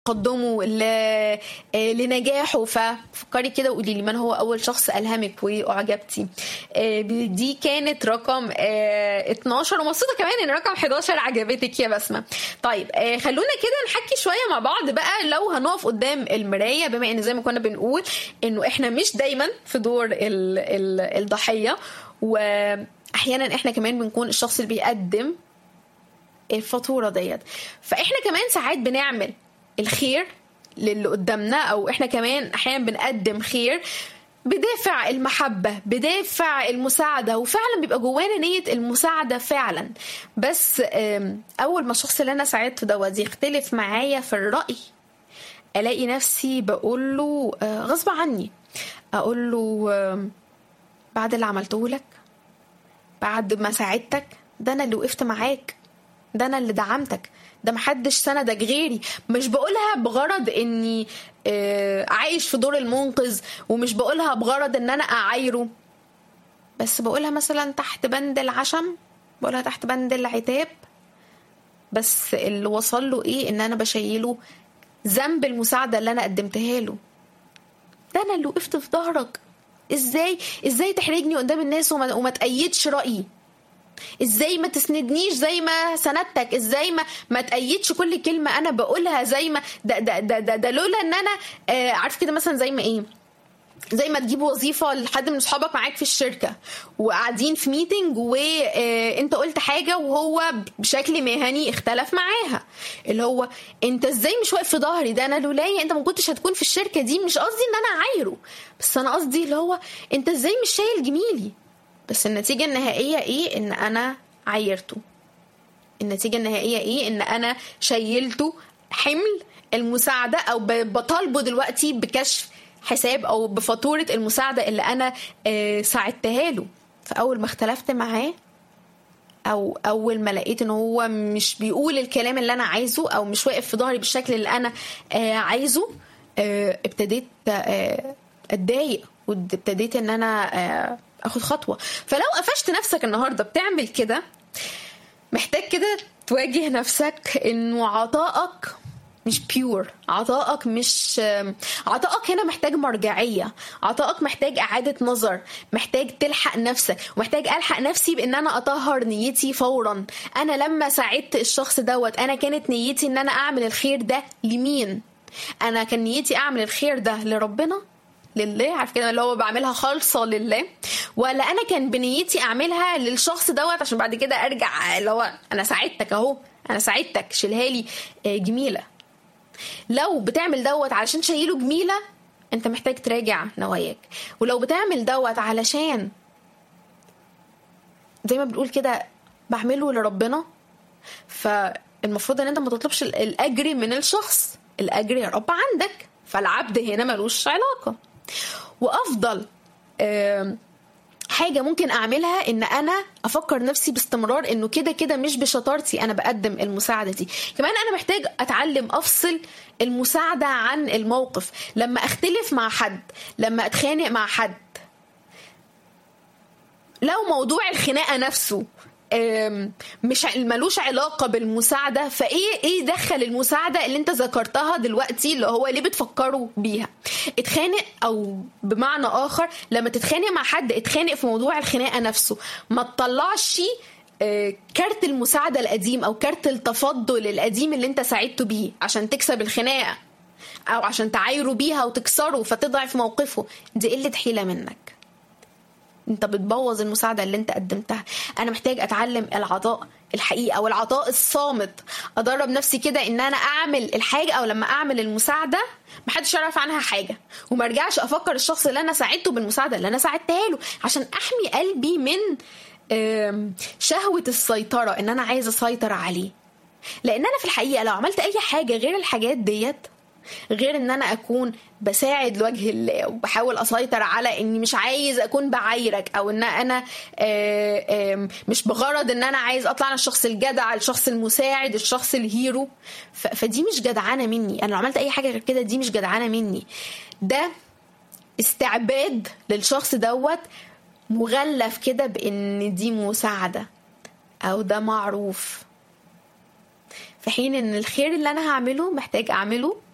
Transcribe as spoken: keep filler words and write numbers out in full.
قدمه ل- آه، لنجاحه. ففكري كده وقولي لي من هو اول شخص الهمك واعجبتي. آه، دي كانت رقم آه، اتناشر، ومبسوطه كمان ان رقم حداشر عجبتك يا بسمه. طيب آه، خلونا كده نحكي شويه مع بعض بقى. لو هنقف قدام المرايه، بما ان زي ما كنا بنقول انه احنا مش دايما في دور ال- ال- الضحيه، واحيانا احنا كمان بنكون الشخص اللي بيقدم الفاتوره ديت. فاحنا كمان ساعات بنعمل الخير للي قدامنا، او احنا كمان احيانا بنقدم خير بدافع المحبة، بدافع المساعدة، وفعلا بيبقى جوانا نية المساعدة فعلا. بس آم، اول ما الشخص اللي انا ساعدته دوت يختلف معايا في الرأي، الاقي نفسي بقول له آه، غصب عني، اقول له آم، بعد اللي عملته لك، بعد ما ساعدتك، ده انا اللي وقفت معاك، ده انا اللي دعمتك، ده محدش سندك غيري. مش بقولها بغرض اني آه، عايش في دور المنقذ، ومش بقولها بغرض ان انا اعايره، بس بقولها مثلا تحت بند العشم، بقولها تحت بند العتاب. بس اللي وصل له ايه؟ ان انا بشيله ذنب المساعدة اللي انا قدمتها له. ده انا اللي وقفت في ظهرك، ازاي ازاي تحرجني قدام الناس وما, وما تأيدش رأيي؟ ازاي ما تسندنيش زي ما سندتك؟ ازاي ما ما تأيدش كل كلمة انا بقولها؟ زي ما ده ده ده ده, ده لولا ان انا آه عارف كده مثلا زي ما ايه، زي ما تجيب وظيفة لحد من صحابك معاك في الشركة، وقاعدين في ميتنج، وانت قلت حاجة وهو بشكل مهني اختلف معاها، اللي هو انت ازاي مش واقف في ظهري؟ ده انا لولايا انت ما كنتش هتكون في الشركة دي. مش قصدي ان انا اعايره، بس انا قصدي اللي هو انت ازاي مش شايل جميلي؟ بس النتيجة النهائية ايه؟ ان انا عايرته. النتيجة النهائية ايه؟ ان انا شيلته حمل المساعدة، او بطالبه دلوقتي بكشف حساب او بفاتورة المساعدة اللي انا آه ساعدتها له. فاول ما اختلفت معاه، او اول ما لقيت ان هو مش بيقول الكلام اللي انا عايزه، او مش واقف في ظهري بالشكل اللي انا آه عايزه، آه ابتديت آه اتضايق، وابتديت ان انا آه اخد خطوة. فلو قفشت نفسك النهاردة بتعمل كده، محتاج كده تواجه نفسك انه عطائك مش بيور، عطائك مش عطائك هنا محتاج مرجعية، عطائك محتاج اعادة نظر، محتاج تلحق نفسك، ومحتاج الحق نفسي بان انا اطهر نيتي فورا. انا لما ساعدت الشخص دوت، انا كانت نيتي ان انا اعمل الخير ده لمين؟ انا كان نيتي اعمل الخير ده لربنا، لله، عارف كده اللي هو بعملها خالصة لله، ولا انا كان بنيتي اعملها للشخص دوت عشان بعد كده ارجع اللي هو انا ساعدتك اهو، انا ساعدتك شيلها لي جميلة. لو بتعمل دوت علشان شايله جميلة، انت محتاج تراجع نواياك. ولو بتعمل دوت علشان زي ما بنقول كده بعمله لربنا، فالمفروض ان انت ما تطلبش الاجر من الشخص، الاجر يا رب عندك، فالعبد هنا ملوش علاقة. وافضل حاجة ممكن اعملها ان انا افكر نفسي باستمرار انه كده كده مش بشطارتي انا بقدم المساعدة دي. كمان انا محتاج اتعلم افصل المساعدة عن الموقف. لما اختلف مع حد، لما اتخانق مع حد، لو موضوع الخناقة نفسه مش ملوش علاقة بالمساعدة، فايه ايه دخل المساعدة اللي انت ذكرتها دلوقتي اللي هو ليه بتفكروا بيها؟ اتخانق، او بمعنى اخر لما تتخانق مع حد اتخانق في موضوع الخناقة نفسه، ما تطلعش كارت المساعدة القديم او كارت التفضل القديم اللي انت ساعدته بيه عشان تكسب الخناقة، او عشان تعايره بيها وتكسره فتضعف موقفه. دي قلة حيلة منك، انت بتبوظ المساعدة اللي انت قدمتها. انا محتاج اتعلم العطاء الحقيقي او العطاء الصامت. ادرب نفسي كده ان انا اعمل الحاجة، او لما اعمل المساعدة محدش يعرف عنها حاجة، وما ارجعش افكر الشخص اللي انا ساعدته بالمساعدة اللي انا ساعدتها له، عشان احمي قلبي من شهوة السيطرة، ان انا عايز اسيطر عليه. لان انا في الحقيقة لو عملت اي حاجة غير الحاجات ديت، غير ان انا اكون بساعد لوجه الله وبحاول اسيطر على اني مش عايز اكون بعايرك، او ان انا آآ آآ مش بغرض ان انا عايز اطلع انا الشخص الجدع، الشخص المساعد، الشخص الهيرو، فدي مش جدعانه مني. انا لو عملت اي حاجه غير كده دي مش جدعانه مني، ده استعباد للشخص دوت مغلف كده بان دي مساعده او ده معروف، في حين ان الخير اللي انا هعمله محتاج اعمله